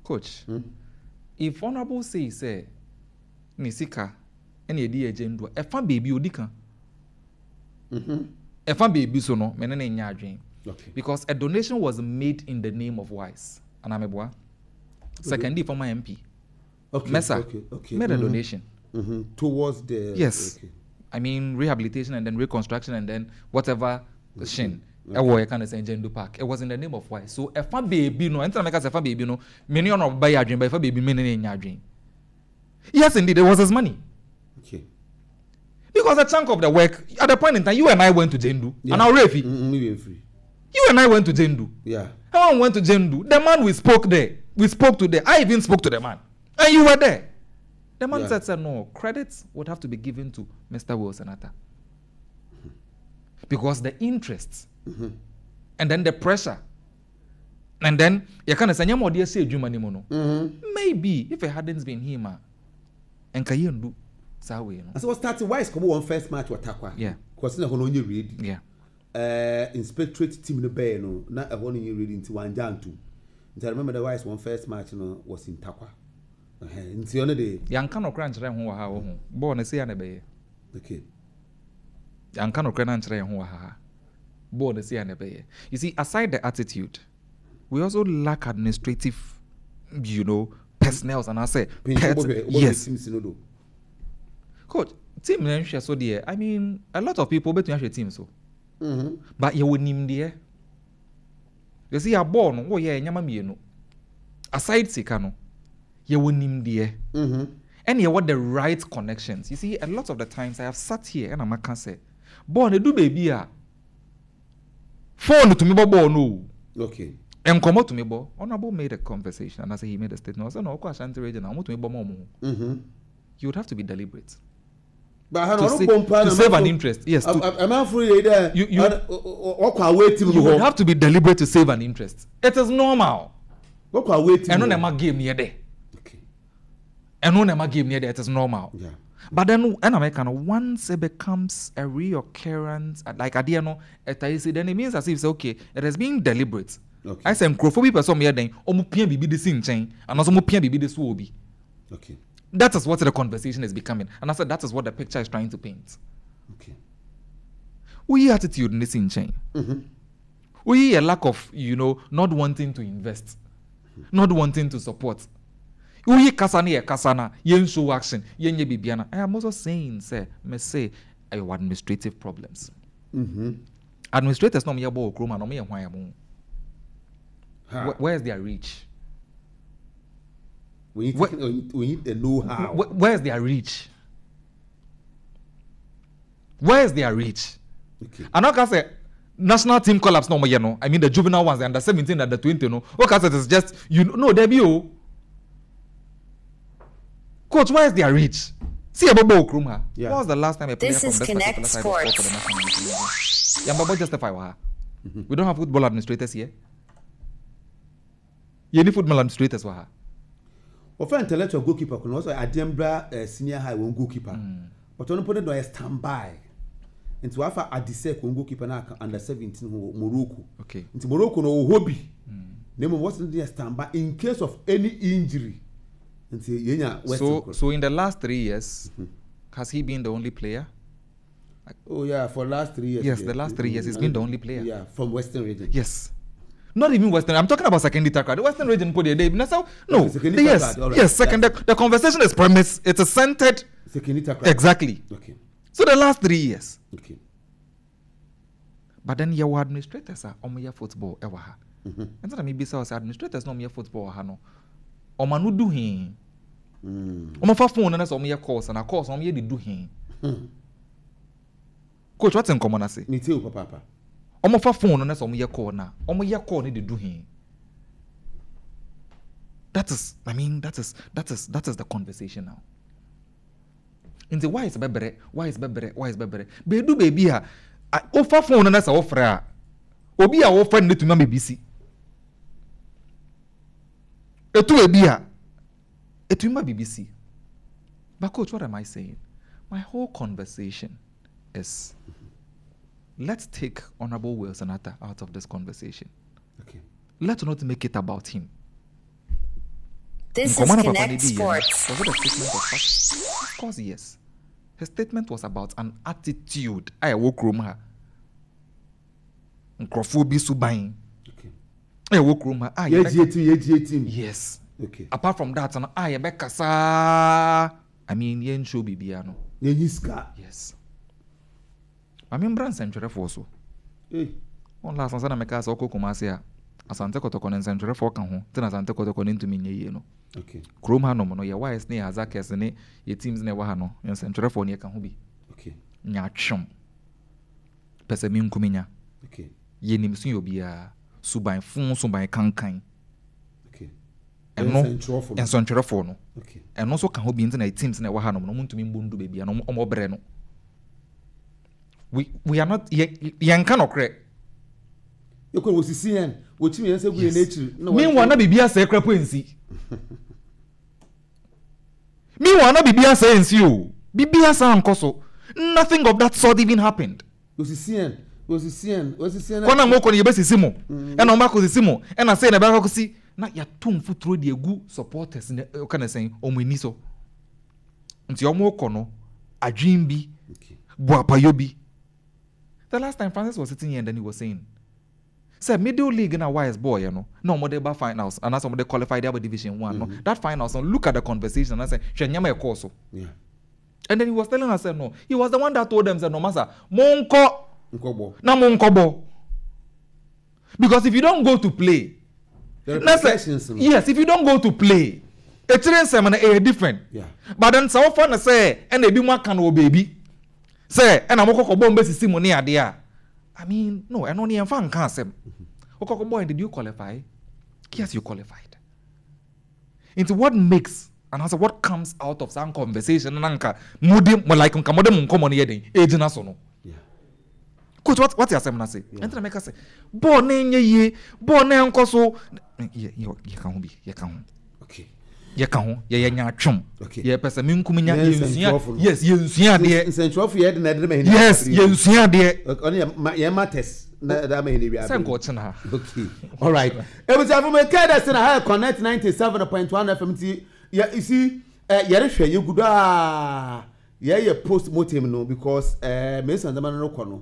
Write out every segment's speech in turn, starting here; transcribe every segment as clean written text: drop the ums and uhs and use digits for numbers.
Coach, if Honorable say, Nisika, any idea, Jendo, a fan baby, Odika. A fan baby, so no, menene nyadwin. Okay. Because a donation was made in the name of Wise. And I'm a secondly for my MP. Okay. Mesa Okay. made a donation. Towards the yes. Okay. I mean rehabilitation and then reconstruction and then whatever shin. I kind of say Jendo Park. It was in the name of Wise. So a fan baby no, anytime I say fan baby no, many on of buy a dream, but if baby many in your dream. Yes, indeed, it was his money. Okay. Because a chunk of the work at the point in time, you and I went to Jendu, and our Refi. Free. You and I went to Jendu. Yeah. How went to Jendu? The man we spoke there. We spoke to there. I even spoke to the man. And you were there. The man said, no, credits would have to be given to Mr. Wilson Atta. Because the interests, and then the pressure, and then you can't say, maybe if it hadn't been him, and Kayen do, so I was starting Wise come on first match with Takwa. Yeah. Because no one you read. Yeah. Inspectorate team in the bay, no, not a one you read into one down two. I remember the Wise one first match, no, was in Takwa. In the other day, young cannot crunch them who are born a say an bay. Okay. Young cannot crunch them who are born a say an bay. You see, aside the attitude, we also lack administrative, personnel, and I say, yes. Coach, team so dear. I mean, a lot of people bet you actually team so. But you would name there. You see, you're born, oh yeah, nyama aside Sikano, you would name there. And you want the right connections. You see, a lot of the times I have sat here and I'm say, born a do baby phone to me, born no. Okay. And come out to me, bo. Honorable made a conversation and I say he made a statement. I said, no, Ashanti region, I'm to me, bo. You would have to be deliberate. But to save an interest. Yes. I'm afraid that you would have to be deliberate to save an interest. It is normal. And on a game near there. Okay. And on a game near there, it is normal. Yeah. But then, once it becomes a reoccurrence, like Adiano, then it means as if it's okay, it has been deliberate. Okay. I say, Microphobia person here then, be the same chain, and also be the swoby. Okay. That is what the conversation is becoming. And I said that is what the picture is trying to paint. Okay. We attitude in this in chain. We a lack of, not wanting to invest, not wanting to support. We kasana, yen show action, yen bibiana. I am also saying, say, I have administrative problems. Administrators no me abo kroma no me hwan where's their reach? We need the know-how. Where's their reach? Where's their reach? Okay. And I can say national team collapse no more, I mean the juvenile ones, the under 17 and the 20, no. Okay, so it's just debut. Coach, where's their reach? See about Kruma. Yeah. When was the last time a player This from is this Connect particular side Sports. for the national team? Yambabo justify wa. We don't have football administrators here. You need football administrators wa. Of intellectual goalkeeper can also Adembra senior high one goalkeeper. But on put it on standby. Into Alpha Adisek one goalkeeper now under 17 Morocco. Okay. Into Morocco no hobby. Name what's in there standby in case of any injury. So in the last 3 years, has he been the only player? Oh yeah, for last 3 years. Yes, the last 3 years he's been the only player. Yeah, from Western region. Yes. Not even Western. I'm talking about secondary track. The Western region put it. No. Yes. Second. The conversation is premise. It is centered. Exactly. Okay. So the last 3 years. Okay. But then your administrators are on your football ever. And then maybe so administrators no your football no. Omanu do him. Omafa phone na so your course and a course on ye do him. Coach, what's in common I say? Me too, papa. Omofa phone na so your call na. Your call need to do him. That is the conversation now. In the why is bebere. Be do baby ha. Ofa phone na so ofra. Obi a ofra need to ma BBC. Etu ebia. Etu ma BBC. But coach, what am I saying? My whole conversation is let's take Honorable Wilson Atta out of this conversation. Okay. Let's not make it about him. This is Connect Sports. Was it a statement of fact? Of course, yes. His statement was about an attitude. I woke room her. Nkrofobi subain. Okay. I woke room her. Yes. Okay. Apart from that, I kasa. I mean, yen show bibiano. Yes. I mean, brand century for so. One last answer, I make us oko kumasia. Asante kotoko ne century for kan ho. Tena asante kotoko ne ntumi nye no. Okay. Chrome ha no mo no ye wise ne hazakes ne ye teams ne wa ha no. Yen century for ne kan ho bi. Okay. Nya twom. Pese mi nkuminya. Okay. Ye nim sun obia suban fun suban kankan. Okay. En century for no. Okay. And also can ho bi ntina teams ne wa ha no mo ntumi mbundu bebia no omo bre no. We are not yan kan okre. You could was CN, which means we nature. Meanwhile, na bibia say crap ensi. Meanwhile, na bibia say ensi o. Bibia say ankoso. Nothing of that sort even happened. Was CN. Kona mo ko ne yebesi simo. E na o ma ko simo. E na say na ba ko si na ya tum futuro de egu supporters ne o kana say o mu ni so. Nti o mo ko no adwin bi. Boapayo bi. The last time Francis was sitting here and then he was saying, say middle league in a wise boy, you know. No more they finals, and that's some they qualified there Division 1. No, that finals. And look at the conversation. And I say, "Shenyama ekoso." Yeah. And then he was telling us, "No, he was the one that told them, say, no, master, monkobo. Because if you don't go to play, yes, if you don't go to play, it's different. Yeah. But then so often say, and they be more can baby, say, and I'm monkobo simoni adia. I mean, no, I don't even fan cancer. Boy, did you qualify? Yes, you qualified. Into what makes and also what comes out of some conversation and moody like common agent no. Yeah. Coach, what you say? And then make us say, born ye, born so you can't be, you can't. Okay. You can't, yeah, chum. Okay. Yeah, person, yes, you see, yes, you see, dear. Only matters. Okay. All right. It was a woman that said I connect 97.1 FM. Yeah, you see, you good. Yeah, post motim no because Mason the man no kono.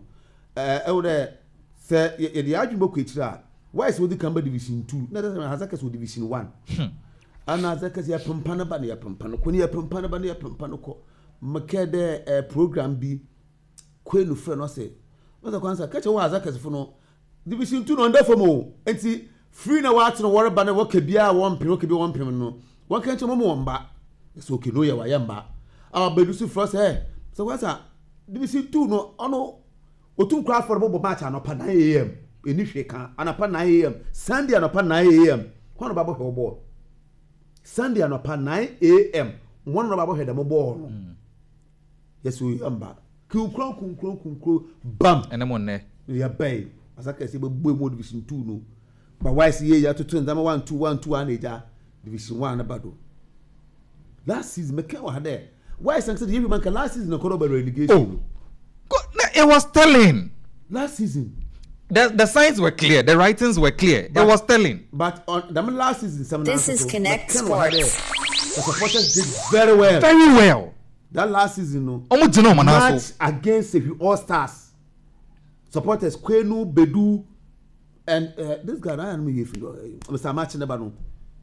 Say the argument kwetira. Why is the Kamba Division 2? Na Hazaka so Division 1. Ana Hazaka ya pampana ba na ya pampana. Ko ni ya pampana ba na ya pampana ko. Makede program bi kwenu friend no say. What's kwanza catch one Hazaka for no Division 2 no ndefo mo. Enti free na wat no worry ba na wo kabia 1 pin wo kabia 1 pin no. One can't mo mba. So okay no ya wa yamba. Bedusu for say. So what's that? Division 2 no ono otum crowd for bobo match anopa 9 am. Eni hweka anopa 9 am. Sunday anopa 9 am. Kono babo he ball. Sunday anopa 9 am. One no babo he dem ball no. Yes we yamba. Kunkro bam. Enemo ne. Ya bay. Asaka say bo mo Division 2 no. But why see ya to 1-2 anaja. Division 1 abado. Last season make wa there. Why is said you man last season no cover relegation. It was telling. Last season the signs were clear, the writings were clear. It was telling. But on the last season this is Connect Sports. The supporters did very well. Very well. That last season no. Match against the All Stars. Supporters Kwenu, Bedu and this guy I am Mr. Match never know.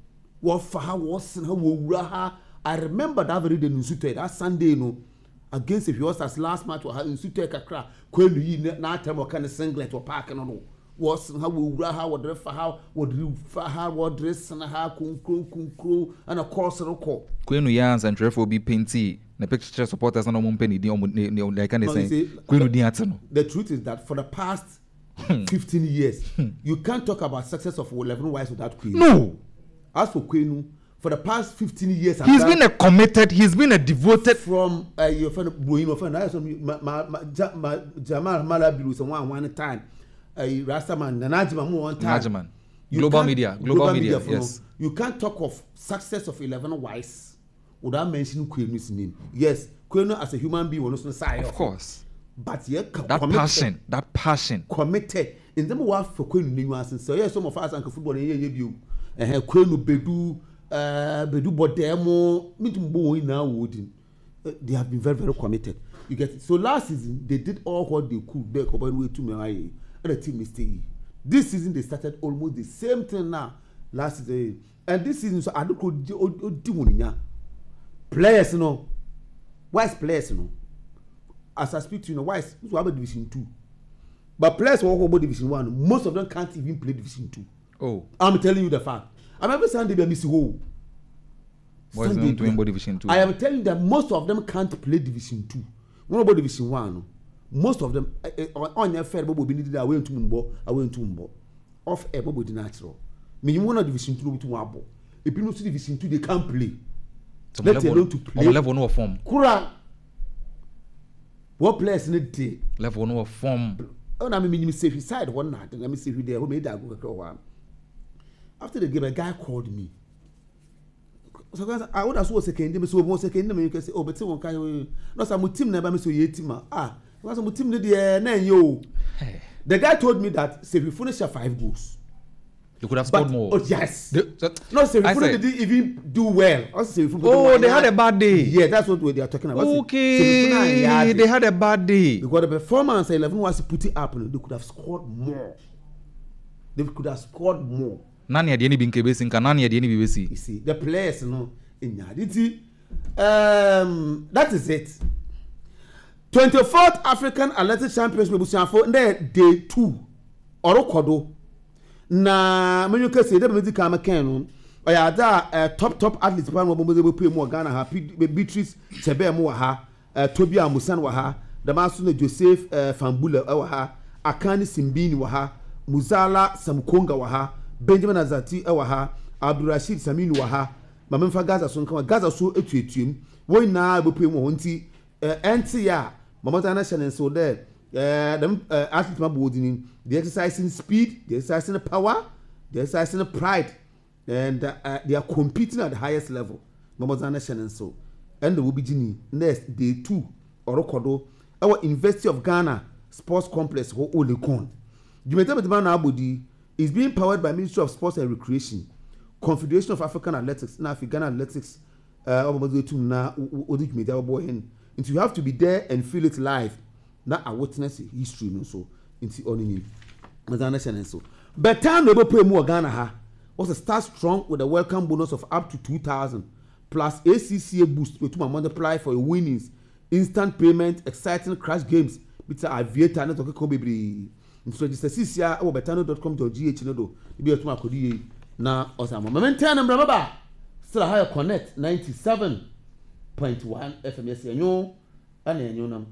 I remember that very day in Sute, that Sunday no against if you was last match was in Sute kakra when you na time or kind of singlet or park no was how we raha what dress how what dress and how kunkro and of course no call Queen Yans and Trefo be painty the picture supporters no one penny like can say Queen Diatano. The truth is that for the past 15 years you can't talk about success of 11 wives without Queen. No. As for Queen, for the past 15 years, he's been a committed, he's been a devoted. From your friend, your friend, Jamal Malabiru, one time, Rastaman, Najman, one time. Najman. Global media, yes. You can't talk of success of 11 wives without mentioning Queen's name. Yes, Queen as a human being was not side. Of course. But yeah, that passion. Committed. In the world for Queen, so yes, some of us and football in you. Kwenu Bedu bedu bodemo mitumbo now woodin. They have been very, very committed. You get it. So last season they did all what they could. They combined way to me and the team is staying. This season they started almost the same thing now. Last season and this season so I don't do players, you know. Wise players, you know. As I speak to you, wise who have Division 2. But players who walk about Division 1, most of them can't even play Division 2. Oh. I'm telling you the fact. I remember Sunday they miss who. Division 2. I am telling you that most of them can't play Division 2. What about Division 1? Most of them on your fair bobo need away to Mumbo. Off a bobo natural. Me you want Division 2 to Wabo. If you see Division 2, they can't play. Let alone to play. Level no form. Kura. What players need to level no form. Oh, I mean, you say side one night. Let me see who there who made that go. After the game, a guy called me. So guys, I would have so second. So one second, you can say, oh, but someone can. No, some team never miss your team. Some team did the The guy told me that say if we finish 5 goals, you could have scored more. Oh yes. No, say if we didn't even do well. Oh, they had a bad day. Yeah, that's what they are talking about. Okay, they had a bad day. Because the performance 11 was put it up, they could have scored more. They could have scored more. Nani had any BC, Nani had any BBC. You see, the players, you know, in Yaditi. That is it. 24th African Athletics Championship for day 2. Orokodo. Na when you can say that medical mechanic, or ada top athletes pan mo pay more Ghana ha Beatrice Chebe mo ha Tobi Amusan wa ha the master Joseph Fambula wa ha Akani Simbini wa ha Muzala Samkonga wa ha Benjamin Azati wa ha Abdurrashid Saminu wa ha Mamemfa Gaza so nka Gaza so etuetuem wo na be pay mo honti enti ya Mamata National so there them athletes mabodini they exercising speed, they exercising power, they exercising pride, and they are competing at the highest level. Mamazana Shannon so, and the Wubijini next day 2 Orokodo, our University of Ghana Sports Complex ho Olekon. Jumetabana Abudi is being powered by Ministry of Sports and Recreation, Confederation of African Athletics, Ghana Athletics. And you have to be there and feel it live. Now I witness history so into only Mazana so. But time we pay more Ghana ha was start strong with a welcome bonus of up to 2,000 plus ACCA boost to multiply for your winnings, instant payment, exciting crash games. It's a aviator not okay baby. So register CCA or betano.com.gh no do. Be to makodi na osama. Momentan number baba still higher connect 97.1 FM yes enyo ana enyo nam.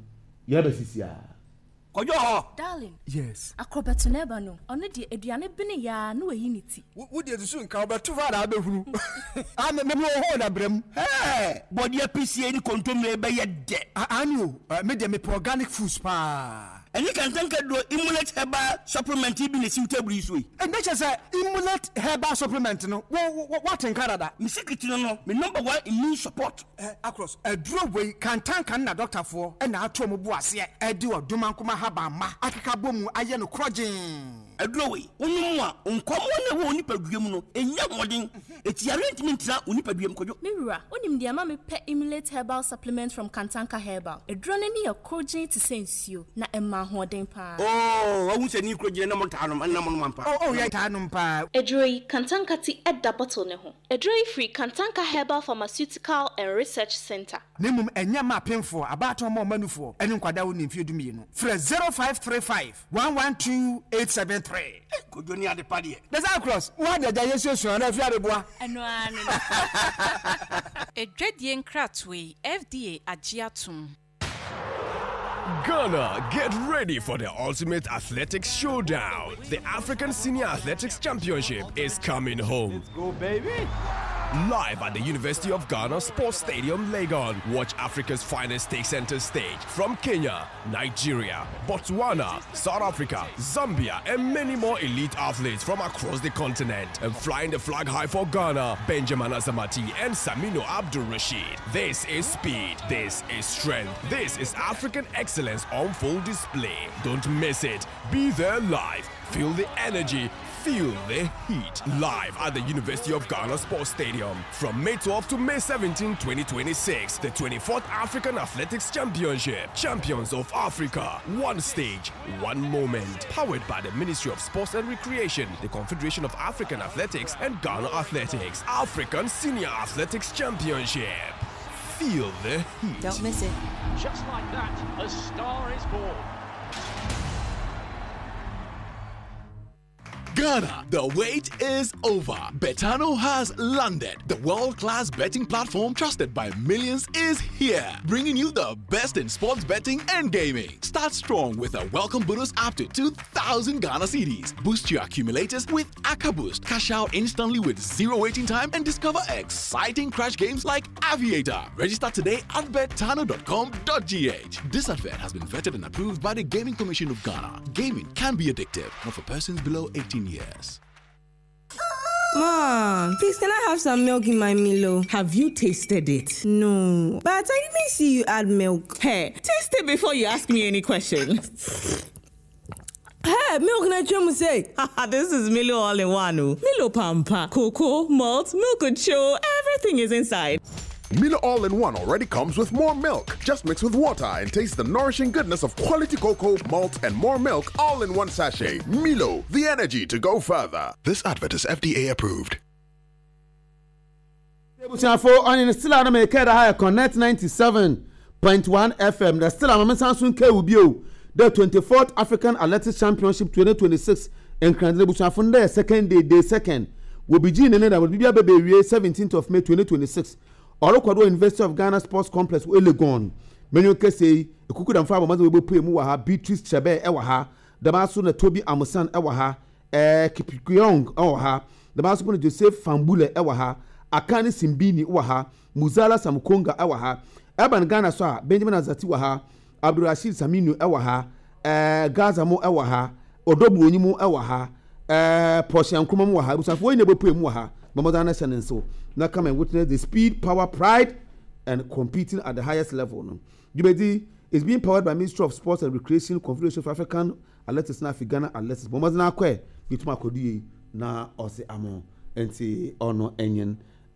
Koyo darling. Yes. Akrobeto neba no. Ono de aduane bene ya na wayi niti. Wo de susu nka obeto fa na abehuru. Me ho na brem. Body PCA ni kontomre be ye de. Ani o. Me de me organic foods pa. Eni kan tanka do Immunate Herbal supplement bi na si table so yi. E na che say Immunate Herbal supplement no. What in Canada? Me secret no. Me number 1 immune support. Across. Duro we kan tanka na doctor for e na ato mo bu ase e di oduma nkoma haba ma. Akeka bomu aye no krogen. Duro we onum a nkomo na wo ni paduam no enya modin eti arrangement na oni paduam kojo. Mewura onim de ama me pe Immunate Herbal supplement from Kantanka Herbal. Eduro ne ni krogen to sensio na emma hoden pa. Oh, I say ni krogen na montanom na monmpa. Oh, yeah tanom pa. Edroi Kantanka ti edda bottle ne ho. Edroi free Kantanka Herbal Pharmaceutical and Research Center. Nemum enya ma penfo abato mo manufo ene nkwada wo nimfie dumi no. Frɛ 0535 112873. Kojo ni ade pade. There's across. One da yesu so na fi adeboa. Eno anu. Edwadie nkratwe FDA agiatum. Ghana, get ready for the ultimate athletics showdown. The African Senior Athletics Championship is coming home. Let's go, baby! Live at the University of Ghana Sports Stadium, Legon. Watch Africa's finest take center stage from Kenya, Nigeria, Botswana, South Africa, Zambia, and many more elite athletes from across the continent. And flying the flag high for Ghana, Benjamin Azamati and Samino Abdul Rashid. This is speed. This is strength. This is African excellence on full display. Don't miss it. Be there live. Feel the energy. Feel the heat live at the University of Ghana Sports Stadium from May 12 to May 17, 2026. The 24th African Athletics Championship. Champions of Africa. One stage, one moment. Powered by the Ministry of Sports and Recreation, the Confederation of African Athletics, and Ghana Athletics. African Senior Athletics Championship. Feel the heat. Don't miss it. Just like that, a star is born. Ghana, the wait is over. Betano has landed. The world-class betting platform trusted by millions is here, bringing you the best in sports betting and gaming. Start strong with a welcome bonus up to 2,000 Ghana cedis. Boost your accumulators with Aka Boost. Cash out instantly with zero waiting time and discover exciting crash games like Aviator. Register today at betano.com.gh. This advert has been vetted and approved by the Gaming Commission of Ghana. Gaming can be addictive, not for persons below 18 years. Mom, please can I have some milk in my Milo? Have you tasted it? No, but I didn't see you add milk. Hey, taste it before you ask me any questions. Hey, milk na chum say. This is Milo all in one. Milo Pampa, cocoa, malt, milk and show, everything is inside. Milo All-in-One already comes with more milk. Just mix with water and taste the nourishing goodness of quality cocoa, malt, and more milk all in one sachet. Milo, the energy to go further. This advert is FDA approved. Still on the Connect 97.1 FM. The still on Samsung KUBO. The 24th African Athletics Championship 2026 in Kranzle second day second will begin in the 17th of May 2026. Orokwado University of Ghana Sports Complex Elegon. Menyo kese ekuku da mfa amazo webo pay mu wa ha Beatrice Chebe e wa ha. Damaso na Toby Amusan e wa ha. Kipikuyong e wa ha. Damaso na Joseph Fambule e wa ha. Akani Simbini wa ha. Muzala Samukonga e wa ha. Urban Ghana so a Benjamin Azati wa ha. Abdurrashid Saminu e wa ha. Gaza mo e wa ha. Odobu Onyimu e wa ha. Porsche Nkrumah mo wa ha. Busafo we ne bo pay mu wa ha. Mamodana Shanenso. Now come and witness the speed, power, pride, and competing at the highest level. No? UBD is being powered by Ministry of Sports and Recreation, Confederation of African Athletics, na Ghana Athletics. Mamazana kwe bituma kodi na ose amo enti ono enyen.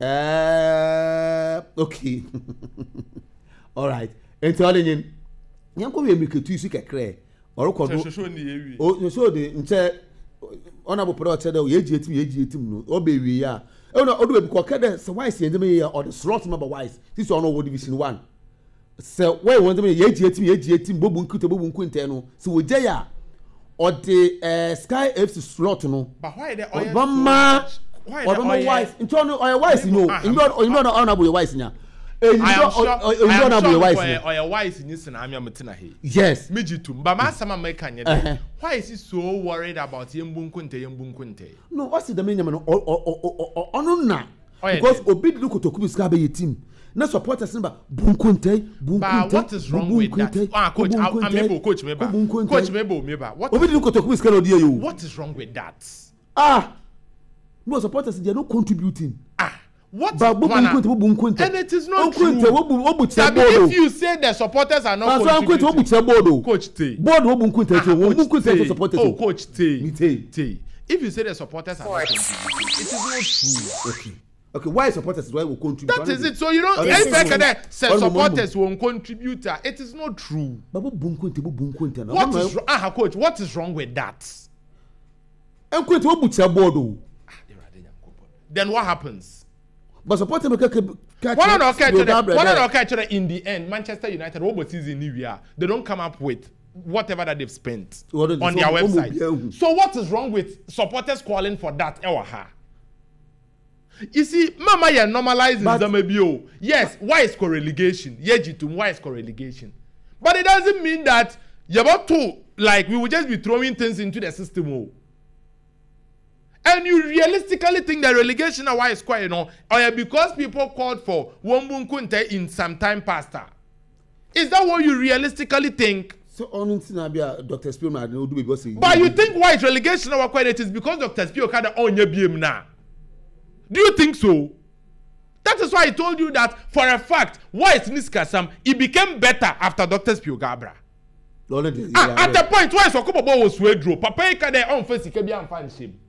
Okay. All right. Enti all enyen. Nyanko we miketu isu kekre. Orokodo. Show de nche honorable product said yeji etim no obewi ya. Oh no, odo be because the wise and me or the slot number wise. This one no division 1. So where want me yeji etim bobu nkunte no. So we jaya or the Sky FC slot no. But why the why wise? Into no or wise no. You know honorable wise nya. I am sure or wise in this and I'm Matina. Yes, Mijitum, but my summer making. Why is he so worried about Yembunkunte? No, what's the minimum or no? Because Obid look to Kubiskabe team. No supporters number Bunkunte. But what is wrong with that? Coach, I'm able Coach Meba. Coach Meba. What Obid look to Kubiskano dear you? What is wrong with that? No supporters, they are not contributing. What? And it is not true. If you say the supporters are not contributing, Coach T. Oh, Coach T. If you say the supporters are not contributing, it is not true. Okay. Why supporters? Why will contribute? That is it. So you don't. Say supporters won't contribute. It is not true. What is wrong? Coach, what is wrong with that? Then what happens? But supporting one of in the end, Manchester United, what season new year, they don't come up with whatever that they've spent on their website. So what is wrong with supporters calling for that? You see, Mama, you're normalizing Zamebio. Yes, why is co-relegation? Why is co-relegation? But it doesn't mean that you're about to, like, we will just be throwing things into the system. And you realistically think that relegation are why it's quite, or because people called for Wombunkunte in some time past. Is that what you realistically think? So on Dr. Spio, but you think why it's relegation our quite it is because Dr. Spio had on your BM now. Do you think so? That is why I told you that for a fact, why it's Niskasam, it became better after Dr. Spio Gabra. At the point why Sokobo was withdraw, Papa Kade on face can be unfine shame.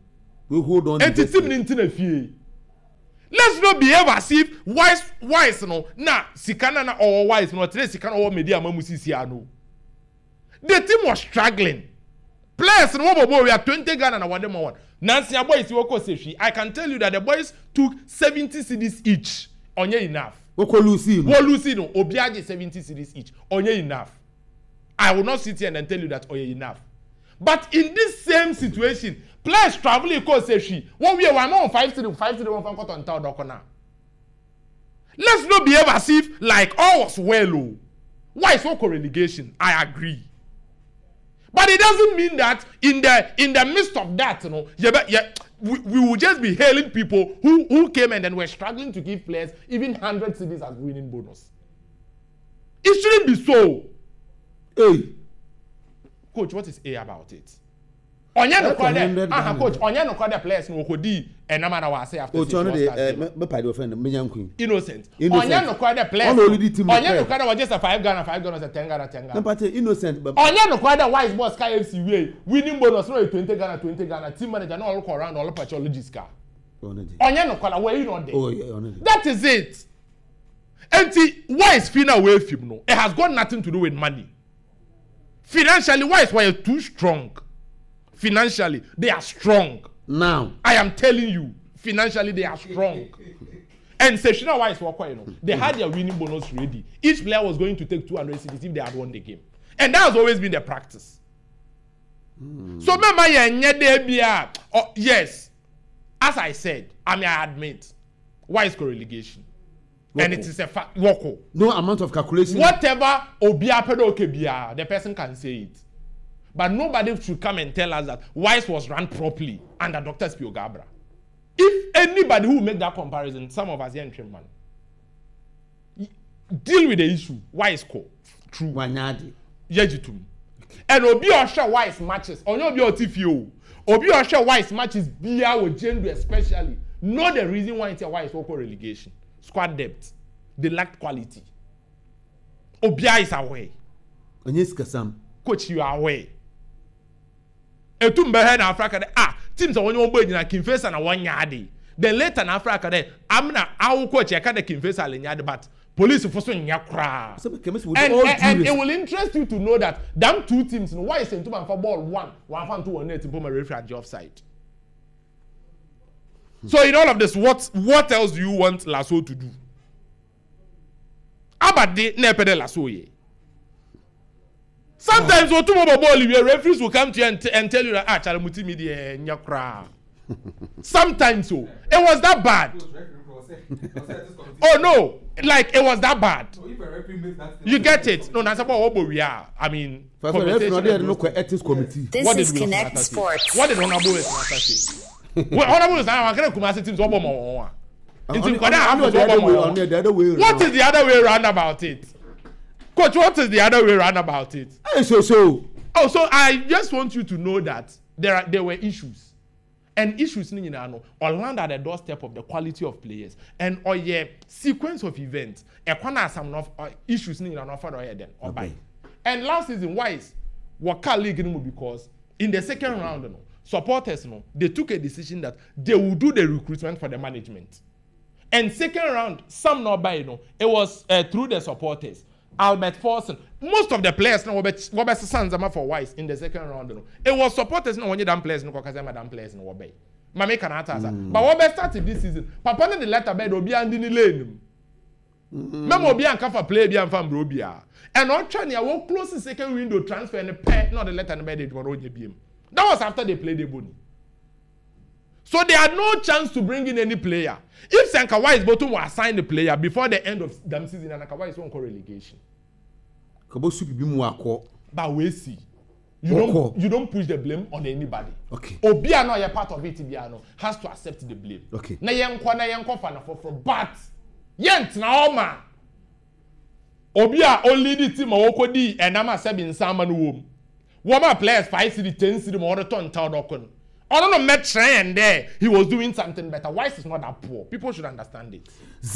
We hold on. And the team in fee. Let's not behave as if wise no. Nah, Sikana na or wise no. Today Sikana or media mamusi siano. The team was struggling. Players no we are 20 Ghana na one more. Nancy boys woko say I can tell you that the boys took 70 cedis each. Onye enough. Woko Lucy. Wo Lucy no. Obiaje 70 cedis each. Onye enough. I will not sit here and tell you that onye enough. But in this same situation, players traveling cause say she. One we are on 5 to 1 from cut on town dokona. Let's not behave as if like all was well. Why is so relegation? I agree. But it doesn't mean that in the midst of that, you know, we will just be hailing people who came and then were struggling to give players even 100 cedis as winning bonus. It shouldn't be so. Hey. Coach, what is A about it? Onye no call them. Coach, onye no call the players no kodi and na man wa say after. Coach, on the me pay the friend me yanku. Innocent. Onye no call the players. Onye no call the just a 5 Ghana, 5 Ghana, 10 Ghana, 10 Ghana. No party innocent. Onye no call the wise boss KFC way. Winning bonus no 20 Ghana, 20 Ghana. Team manager no all go around all pathologist car. Onye no call where you know there. Oh yeah, that is it. And wise final way film no. It has got nothing to do with money. Financially, wise were too strong. Financially, they are strong. Now, I am telling you, financially they are strong. And Seshina Wise were quite, you know, they had their winning bonus ready. Each player was going to take 200 cedis if they had won the game, and that has always been the practice. So, yes, as I said, I admit, wise relegation. And it is a fact. No amount of calculation. Whatever Obia Pedokebia, the person can say it. But nobody should come and tell us that Wise was run properly under Dr. Spiogabra. If anybody who make that comparison, some of us young man, deal with the issue. Wise call. True. Wanyadi. Yejitum. And Obi Osha Wise matches. Obi Otifio. Obi Osha Wise matches Bia with gender especially. Not the reason why it's a Wise local relegation. Squad depth. They lacked quality. Obia is away. Coach, you are away. Etumbe in Africa, teams are one more than Kinfesa and 1 yard. Then later in Africa, I'm not our coach, I can't Kinfesa and yard, but police for soon yakra. And it will interest you to know that them two teams, why is into for ball 1 fan 2 on net to put my referee offside. So in all of this, what else do you want Lasso to do? Abade nepede Lasso ye. Sometimes referees will come to you and tell you that Chalamuti media nyakra. Sometimes so. It was that bad. Oh no, like it was that bad. You get it? No, that's about what we are. I mean, ethics committee. This is Connect Sports. What did Honorable say? Well, Honorable is now going to come teams one more. What is the other way around about it? Coach, what is the other way around about it? So I just want you to know that there were issues. And issues or land at the doorstep of the quality of players. And or sequence of events. Some issues or by. And last season, Wise was league because in the second round, supporters, they took a decision that they would do the recruitment for the management. And second round, some not by, it was through the supporters. Albert Forson, most of the players were sons for Wise in the second round. It was supporters when you damn players because I'm damn players in Wobey. Mame can answer. But what started this season? Papa the letter bed will be under the lane. Memo be and for play be and fan brobia. And on trying to walk close the second window transfer and the pair, not the letter and bed for OJBM. That was after they played the Boni. So they had no chance to bring in any player. If Sankawa is bottom will assign the player before the end of the season, and Sankawa is one relegation. But we see. You don't push the blame on anybody. Okay. Obiano, you're part of it, Biano, has to accept the blame. Okay. Na yanko for but yent na oma. Obia only the team okodi and nama sebi nsama no wom. Woma players 5 city 10 city mo return town dokon. I don't know, met and there he was doing something better. Wise is not that poor. People should understand it.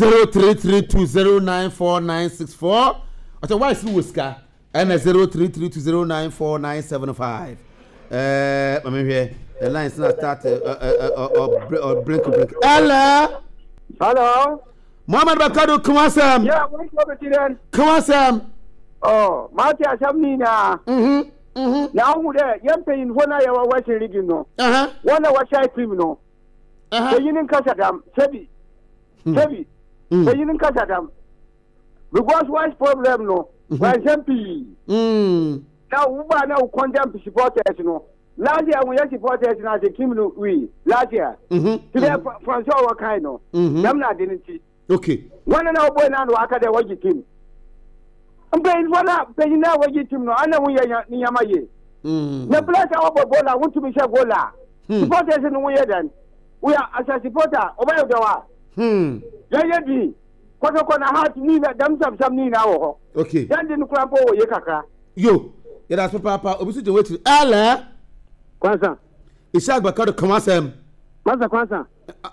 0332094964. I said, why is it Whisker? And 0332094975. I mean here. The lines now start or break. Hello. Hello. Muhammad Bakado, come on, Sam. Yeah, what's up, then? Come on, Sam. Oh, Marty, I have me now. Now, you're paying when I was watching League, no. One I watch I film, no. You didn't catch them, Chevy. So you didn't catch them. Because what's problem, no? Why, MP? Now, Uber now condemn to supporters, no. Last year, we had supporters in as a team, we. Last year. Today, Francois, what kind of? I'm not didn't see. Okay. One and our boy now, I can't watch it team. I'm paying one up, paying now what you team, no. I know we are near my year. The place our ball, I want to be Shagola. Supporters in the way then. We are as a supporter, obey the war. Yeah, Quarter corner heart, neither them some need now. Okay. Then didn't cramp over Yakaka. Yo, that's Papa, obviously, wait to Allah. Kwanza. Ishaq Bakado, come on, Sam. Kwanza.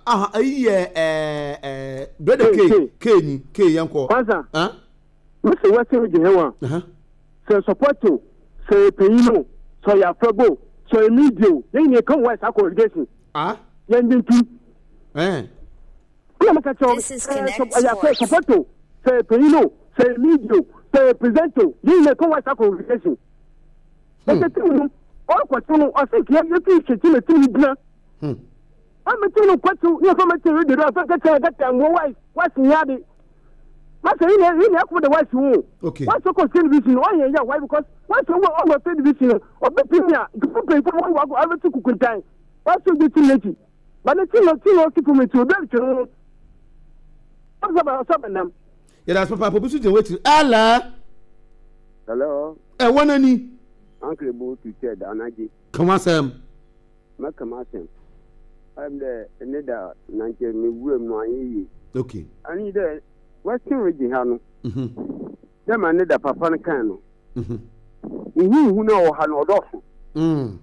Brother K, Yanko. Kwanza. Mr. Western Jehovah. So support to, so Payino, so ya Fabo, so a medium, then you come West accommodation. Yending tea. This is Connect Sports. Support to, so Payino, so a medium, so a presento, then you come West accommodation. But the thing, all question, I think you have to teach it to the I'm a telling you, you're from a theory, what's in Yadi? What's in here for the West Room? Okay. What's the television? Why? Because what's over television or the premier? The people who have ever took good time. What's the teenage? But the thing people me to them. What's about some of them? Yeah, that's Papa Pusu to wait. Allah. Hello. One any. Uncle Bo to said, Anaji. Come on, Sam. Macamasim. I'm the Neda Nanke Mugu. Okay. I need the Western region. Them I need a Papa Cano. Who know Hano Dolphin.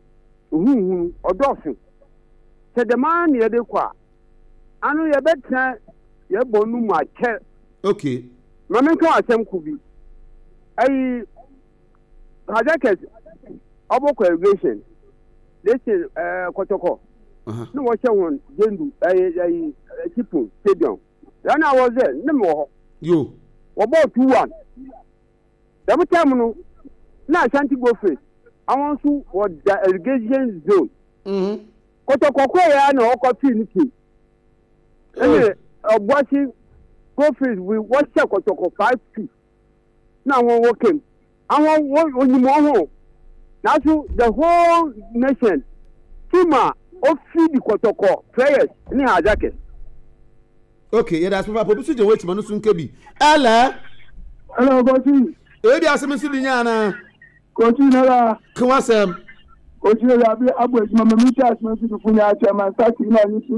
Or Dolphin. Said the man near the qua. I know your better, your bonu my chair. Okay. Mamma Sam could be. I Hajakas, Oboko irrigation. This is Kotoko. No, what's one, Jendu, a Chipu, Stadium. Then I was there, no more. You. About 2-1. Every time, no, now Shanty go first. I want to what the irrigation zone. Kotoko, I know, opportunity. Anyway, watching go first, we watch Kotoko 5 feet. Now we're working. I want one more. Now to the whole nation. Tima of the Kotoko players in her jacket. Okay, yeah, that's Papa Pusu to wait to Manusun Kebi. Ella. Hello, Gotti. Maybe I see Diana. Continue. Come on, Sam. Continue. I'll be up with Mamma Mita, Funya, Chairman, starting